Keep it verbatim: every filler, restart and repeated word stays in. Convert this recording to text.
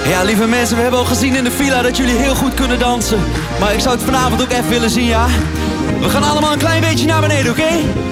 Ja, lieve mensen, we hebben al gezien in de villa dat jullie heel goed kunnen dansen. Maar ik zou het vanavond ook even willen zien, ja? We gaan allemaal een klein beetje naar beneden, oké? Okay?